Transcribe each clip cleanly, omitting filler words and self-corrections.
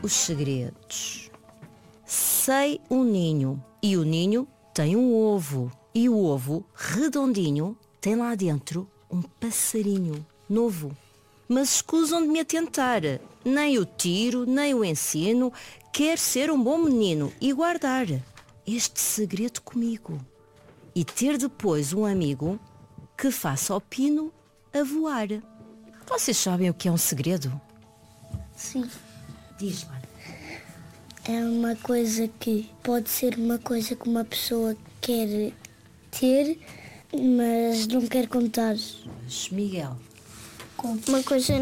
os segredos. Sei um ninho e o ninho tem um ovo e o ovo redondinho tem lá dentro um passarinho novo. Mas escusam de me atentar, nem o tiro, nem o ensino, quero ser um bom menino e guardar este segredo comigo. E ter depois um amigo que faça o pino a voar. Vocês sabem o que é um segredo? Sim. Diz, Lara. É uma coisa que pode ser uma coisa que uma pessoa quer ter, mas não quer contar. Mas, Miguel. Uma coisa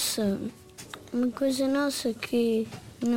nossa que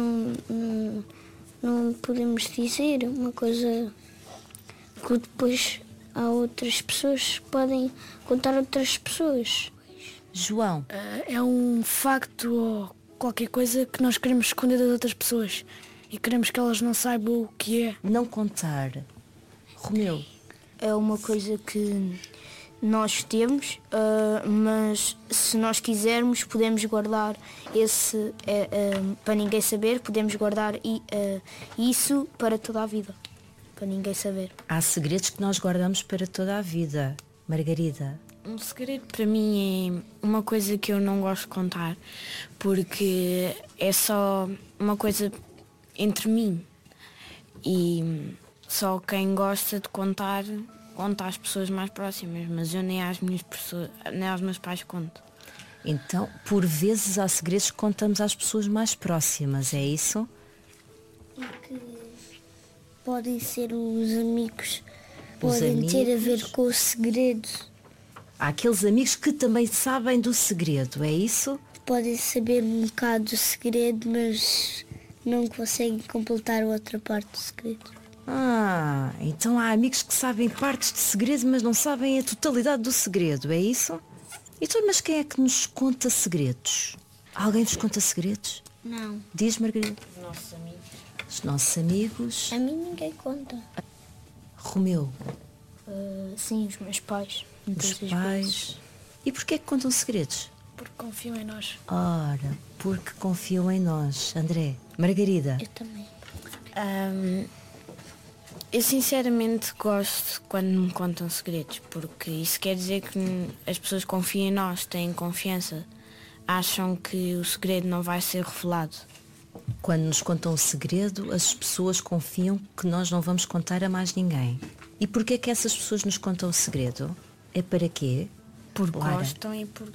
não podemos dizer, uma coisa que depois há outras pessoas que podem contar a outras pessoas. João. É um facto ou qualquer coisa que nós queremos esconder das outras pessoas e queremos que elas não saibam o que é. Não contar. Romeu. É uma coisa que nós temos, mas se nós quisermos podemos guardar esse para ninguém saber, podemos guardar isso para toda a vida, para ninguém saber. Há segredos que nós guardamos para toda a vida. Margarida. Um segredo para mim é uma coisa que eu não gosto de contar, porque é só uma coisa entre mim e só quem gosta de conta às pessoas mais próximas, mas eu nem às meus pais conto. Então, por vezes há segredos que contamos às pessoas mais próximas, é isso? E que podem ser os amigos, podem ter a ver com o segredo. Há aqueles amigos que também sabem do segredo, é isso? Podem saber um bocado do segredo, mas não conseguem completar a outra parte do segredo. Então há amigos que sabem partes de segredo, mas não sabem a totalidade do segredo, é isso? Então, mas quem é que nos conta segredos? Alguém vos conta segredos? Não. Diz, Margarida. Nossos amigos. Os nossos amigos. A mim ninguém conta. Romeu. Sim, os meus pais. Os pais. E porquê que contam segredos? Porque confiam em nós. Ora, porque confiam em nós. André. Margarida. Eu também. Eu sinceramente gosto quando me contam segredos, porque isso quer dizer que as pessoas confiam em nós, têm confiança, acham que o segredo não vai ser revelado. Quando nos contam um segredo, as pessoas confiam que nós não vamos contar a mais ninguém. E porquê que essas pessoas nos contam o segredo? É para quê? Porque Lara. gostam e porque